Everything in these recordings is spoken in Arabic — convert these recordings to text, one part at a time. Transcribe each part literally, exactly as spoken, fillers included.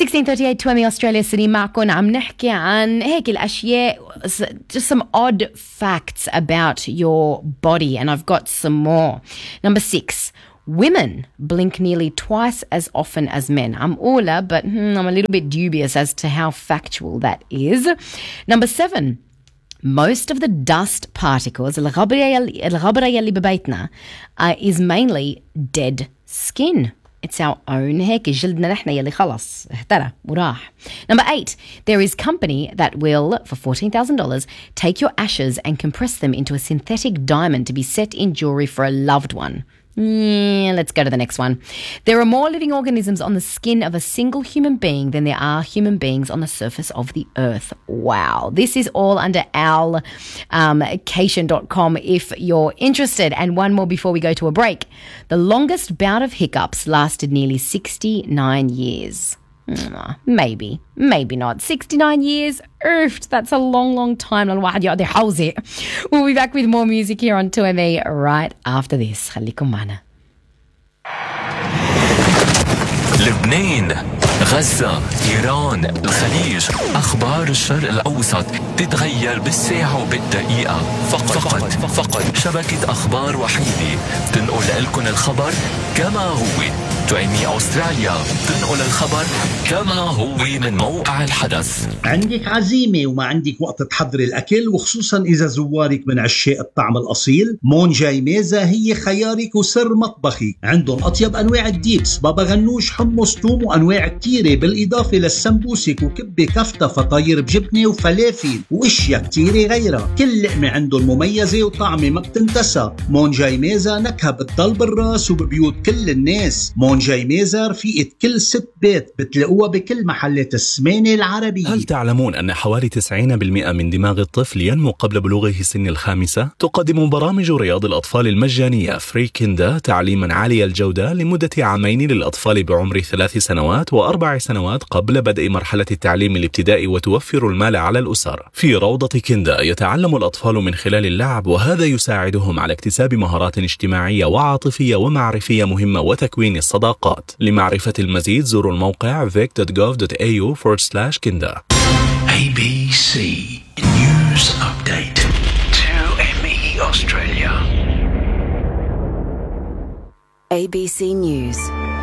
sixteen thirty-eight two M E Australia City. معكم عم نحكي عن هيك الأشياء, just some odd facts about your body, and I've got some more. Number six. Women blink nearly twice as often as men. I'm Ola, but hmm, I'm a little bit dubious as to how factual that is. Number seven. Most of the dust particles الغبرة يلي ببيتنا uh, is mainly dead skin. It's our own هيك جلدنا نحن يلي خلص احترى وراح. Number eight, there is company that will, for fourteen thousand dollars, take your ashes and compress them into a synthetic diamond to be set in jewelry for a loved one. Yeah, let's go to the next one. There are more living organisms on the skin of a single human being than there are human beings on the surface of the earth. Wow. This is all under owl cation dot com if you're interested. And one more before we go to a break. The longest bout of hiccups lasted nearly sixty-nine years. Mm, maybe, maybe not. sixty-nine years? Oofed, that's a long, long time. We'll be back with more music here on two M E right after this. خليكم معنا. لبنان، غزة، إيران، الخليج، أخبار الشرق الأوسط تتغير بالساعة وبالدقيقة. فقط فقط, فقط شبكة أخبار وحيدة تنقل لكم الخبر كما هو. تو إم إي أستراليا تنقل الخبر كما هو من موقع الحدث. عندك عزيمة وما عندك وقت تحضر الأكل، وخصوصا إذا زوارك من عشاق الطعم الأصيل، مون جاي ميزة هي خيارك وسر مطبخي. عندهم أطيب أنواع الديبس، بابا غنوش، حمص، توم، وأنواع كتيرة، بالإضافة للسمبوسك وكبة كفتة، فطاير بجبنة وفلافل وإشياء كتيرة غيرها. كل لقمة عندهم مميزة وطعمة ما بتنتسى. مون جاي ميزة نكهة بتضل بالراس وببيوت كل الناس. مون جاي ميزة رفيقة كل ست بيت، بتلاقوها بكل محلات السمانة العربية. هل تعلمون أن حوالي تسعين بالمئة من دماغ الطفل ينمو قبل بلوغه سن الخامسة؟ تقدم برامج رياض الأطفال المجانية فري كيندا تعليما عالي الجودة لمدة عامين للأطفال بعمر ثلاث سنوات وأربع سنوات قبل بدء مرحلة التعليم الابتدائي، وتوفر المال على الأسر. في روضة كيندا يتعلم الأطفال من خلال اللعب، وهذا يساعدهم على اكتساب مهارات اجتماعية وعاطفية ومعرفية مهمة وتكوين الصداقات. لمعرفة المزيد زوروا الموقع vic dot gov dot a u forward slash kinda. A B C News Update. two M E Australia. A B C News.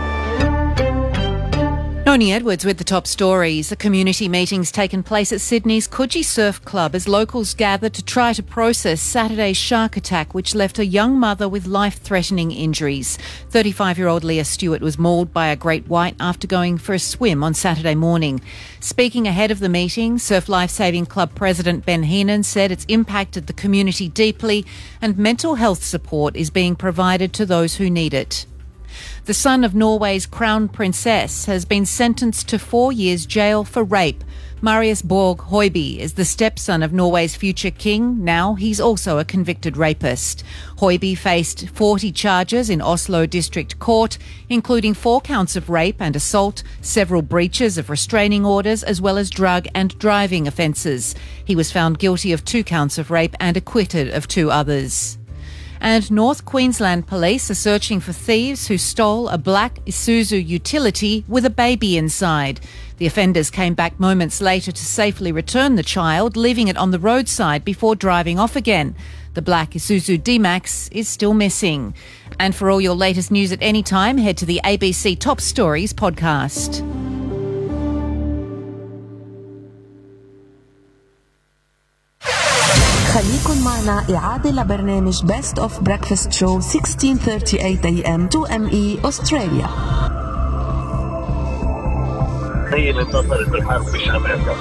Noni Edwards with the top stories. A community meeting's taken place at Sydney's Coogee Surf Club as locals gather to try to process Saturday's shark attack, which left a young mother with life-threatening injuries. thirty-five-year-old Leah Stewart was mauled by a great white after going for a swim on Saturday morning. Speaking ahead of the meeting, Surf Lifesaving Club President Ben Heenan said it's impacted the community deeply and mental health support is being provided to those who need it. The son of Norway's crown princess has been sentenced to four years jail for rape. Marius Borg Høiby is the stepson of Norway's future king. Now he's also a convicted rapist. Høiby faced forty charges in Oslo District Court, including four counts of rape and assault, several breaches of restraining orders, as well as drug and driving offences. He was found guilty of two counts of rape and acquitted of two others. And North Queensland police are searching for thieves who stole a black Isuzu utility with a baby inside. The offenders came back moments later to safely return the child, leaving it on the roadside before driving off again. The black Isuzu D-Max is still missing. And for all your latest news at any time, head to the A B C Top Stories podcast. خليكن معنا إعادة لبرنامج Best of Breakfast Show sixteen thirty-eight A M two M E Australia. هي اللي انتصرت بالحرب مش أمريكا.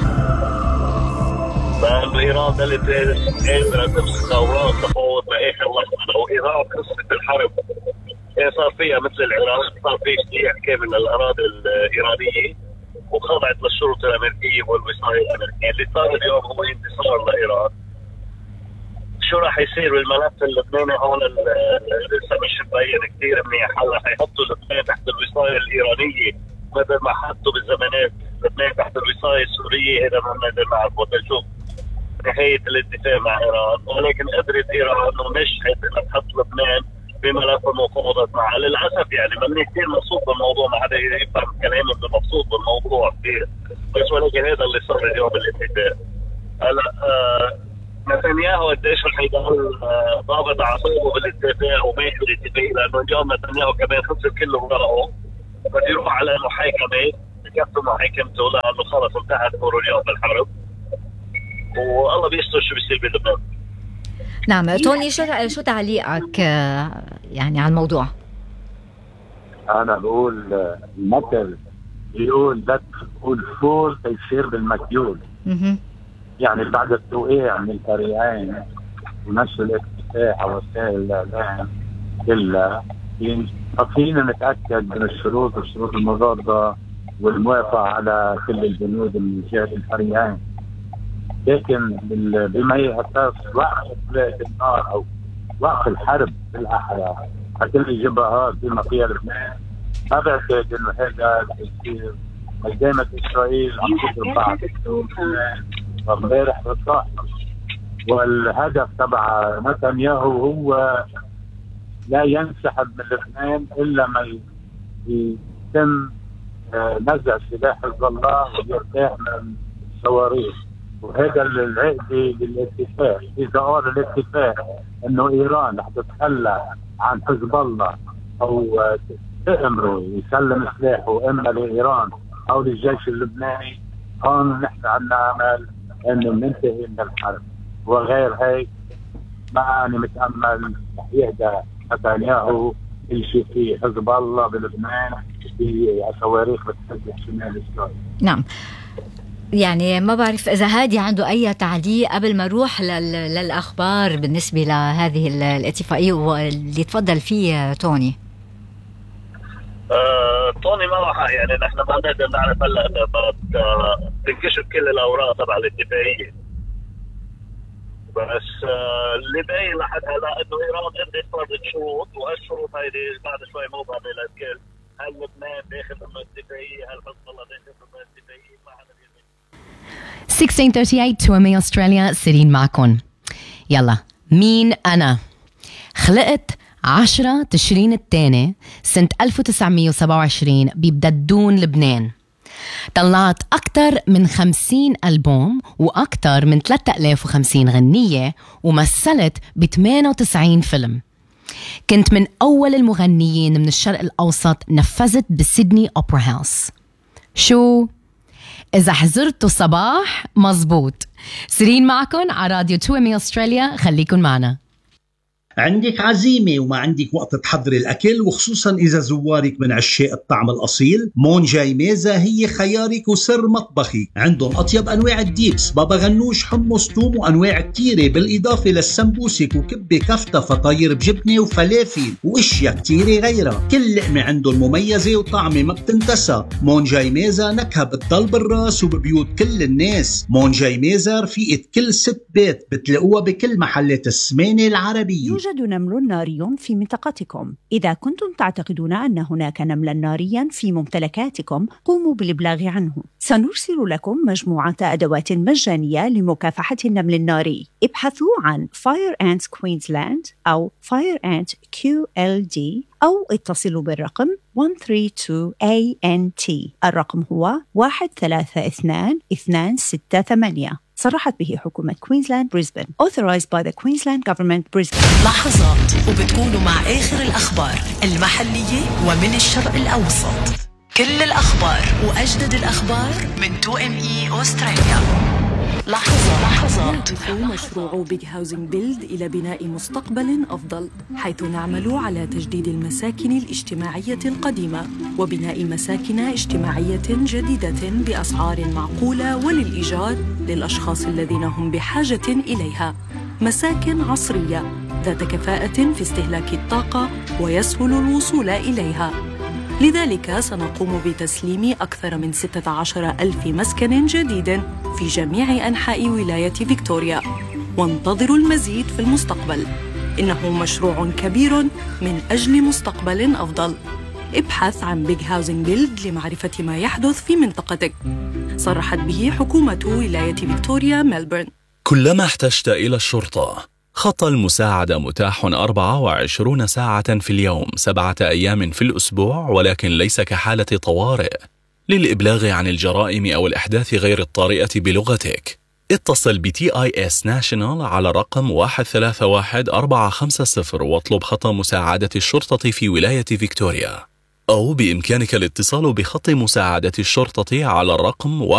فإنه إيران دلت قادرة تتطور تفاوض لآخر لحظة. لو إيران قصة الحرب صار فيها مثل العراق، صار في اجتياح كامل للأراضي الإيرانية وخضعت للشروط الأمريكية والوصاية الأمريكية. اللي صار اليوم هو انتصار لإيران. شو راح يصير بالملف اللبناني هون لسه مش مبين كثير منيح. هلا حيحطوا لبنان تحت الوصاية الإيرانية مثل ما حطوا بالزمانات لبنان تحت الوصاية السورية. هذا ما بنقدر نعرفه تنشوف نهاية الاتفاق مع إيران، ولكن قدرت إيران ونجحت إنها تحط لبنان بملف المفاوضات معها. للأسف يعني مني كثير مبسوط بالموضوع، ما حدا يفهم كلامي مبسوط بالموضوع. كثير، بس ولكن هذا اللي صار اليوم الاتفاق. هلا آه نتنياهو قديش رح يضل آه ضابط اعصابه بالاتفاق وماشي بالاتفاق، لانه اليوم نتنياهو كمان خسر كل ورقه، بده يروح على محاكمه يكفي محاكمته لانه خلص انتهت دوره اليوم بالحرب، والله بيستر شو بيصير بلبنان. نعم توني، شو شو تعليقك يعني على الموضوع؟ أنا بقول المثل بيقول لا تقول فول تيصير بالمكيول. يعني بعد التوقيع من الفريقين ونشر الافتتاح على وسائل الإعلام كلها، فينا نتأكد من الشروط والشروط المضادة والموافقة على كل البنود من جهة الفريقين. لكن بما يختص وقف إطلاق النار أو وقف الحرب بالأحرى على كل الجبهات بما فيها لبنان، ما بعتقد إنه هذا يصير. مش دائما إسرائيل عم تضرب بعض امبارح بالصح، والهدف تبع نتنياهو هو لا ينسحب من لبنان إلا ما يتم نزع سلاح حزب الله ويرتاح من الصواريخ. وهذا العقد للاتفاق. إذا قال الاتفاق إنه إيران رح تتخلى عن حزب الله أو تأمره يسلم سلاحه إما لإيران أو للجيش اللبناني، هون نحن عنا أمل إنه ننتهي من الحرب. وغير هيك ما أنا متأمل يهدى نتنياهو يشوف في حزب الله بلبنان في صواريخ بتسجل شمال إسرائيل. نعم، يعني ما بعرف إذا هادي عنده أي تعليق قبل ما نروح للأخبار بالنسبة لهذه الاتفاقية واللي تفضل فيه توني. آه، توني ما راح، يعني نحن ما نقدر نعرف هلا اذا تنكشف كل الاوراق تبع الاتفاقيه، بس آه اللي باين لحد هلا انه ايران قدرت فرض شروط، وهالشروط هيدي بعد شوي موضوع للكل. هل لبنان داخل ضمن الاتفاقيه؟ هل حزب الله داخل ضمن الاتفاقيه؟ ما حدا بيدري. ستة عشر ثلاثين تو ام اي أستراليا، سيرين معكم. يلا، مين أنا؟ خلقت عشرة تشرين الثاني سنة ألف وتسعمية وسبعة وعشرين ببددون لبنان. طلعت أكتر من خمسين ألبوم وأكتر من ثلاثة آلاف وخمسين غنية، ومثلت ب ثمانية وتسعين فيلم. كنت من أول المغنيين من الشرق الأوسط نفذت بسيدني أوبرا هاوس. شو؟ إذا حزرتوا صباح مزبوط. سيرين معكم على راديو تو ام اي أستراليا، خليكن معنا. عندك عزيمة وما عندك وقت تحضري الأكل، وخصوصا إذا زوارك من عشاق الطعم الأصيل، مون جاي ميزة هي خيارك وسر مطبخي. عندهم أطيب أنواع الديبس، بابا غنوش، حمص، توم، وأنواع كتيرة، بالإضافة للسمبوسك وكبة كفتة فطاير بجبنة وفلافل وإشياء كتيرة غيرها. كل لقمة عندهم مميزة وطعمة ما بتنتسى. مون جاي ميزة نكهة بتضل بالراس وببيوت كل الناس. مون جاي ميزة رفيقة كل ست بيت، بتلاقوها بكل محلات السمانة العربية. يوجد نمل ناري في منطقتكم. إذا كنتم تعتقدون أن هناك نملا ناريا في ممتلكاتكم، قوموا بالإبلاغ عنه. سنرسل لكم مجموعة أدوات مجانية لمكافحة النمل الناري. ابحثوا عن Fire Ants Queensland أو Fire Ant كيو إل دي أو اتصلوا بالرقم واحد ثلاثة اثنين إيه إن تي. الرقم هو واحد ثلاثة اثنين اثنين ستة ثمانية. صرحت به حكومة كوينزلاند بريسبن. Authorized by the Queensland Government Brisbane. لحظات وبتكونوا مع آخر الأخبار المحلية ومن الشرق الأوسط. كل الأخبار وأجدد الأخبار من تو إم إي أستراليا. لحظة لحظات. يهدف مشروع بيج هاوزنج بيلد إلى بناء مستقبل أفضل، حيث نعمل على تجديد المساكن الاجتماعية القديمة وبناء مساكن اجتماعية جديدة بأسعار معقولة وللإيجار للأشخاص الذين هم بحاجة إليها. مساكن عصرية ذات كفاءة في استهلاك الطاقة ويسهل الوصول إليها. لذلك سنقوم بتسليم أكثر من ستة عشر ألف مسكن جديد في جميع أنحاء ولاية فيكتوريا، وانتظروا المزيد في المستقبل. إنه مشروع كبير من أجل مستقبل أفضل. ابحث عن بيج هاوزنج بيلد لمعرفة ما يحدث في منطقتك. صرحت به حكومة ولاية فيكتوريا ملبورن. كلما احتجت إلى الشرطة، خط المساعدة متاح أربعة وعشرين ساعة في اليوم، سبعة أيام في الأسبوع، ولكن ليس كحالة طوارئ. للإبلاغ عن الجرائم أو الأحداث غير الطارئة بلغتك. اتصل ب تي آي إس National على رقم واحد ثلاثة واحد أربعة خمسة صفر واطلب خط مساعدة الشرطة في ولاية فيكتوريا، أو بإمكانك الاتصال بخط مساعدة الشرطة على الرقم